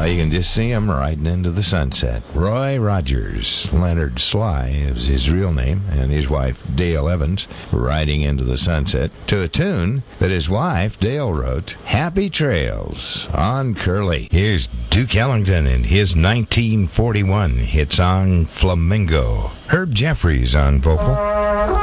You can just see him riding into the sunset. Roy Rogers, Leonard Sly is his real name, and his wife, Dale Evans, riding into the sunset to a tune that his wife, Dale, wrote, Happy Trails on Curly. Here's Duke Ellington and his 1941 hit song, Flamingo. Herb Jeffries on vocal.